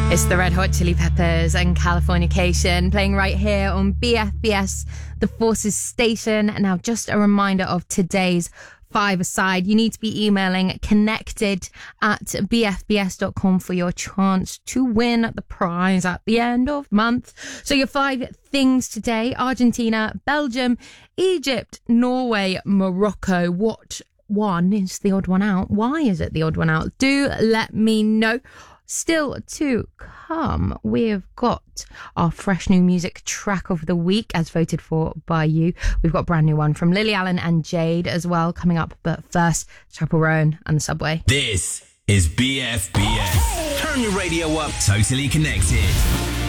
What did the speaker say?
It's the Red Hot Chili Peppers and Californication playing right here on BFBS, the Forces station. Now, just a reminder of today's five-a-side. You need to be emailing connected@bfbs.com for your chance to win the prize at the end of the month. So your 5 things today: Argentina, Belgium, Egypt, Norway, Morocco. What one is the odd one out? Why is it the odd one out? Do let me know. Still to come, we've got our fresh new music track of the week as voted for by you. We've got a brand new one from Lily Allen and Jade as well coming up. But first, Chapel Roan and the Subway. This is BFBS. Turn your radio up. Totally connected.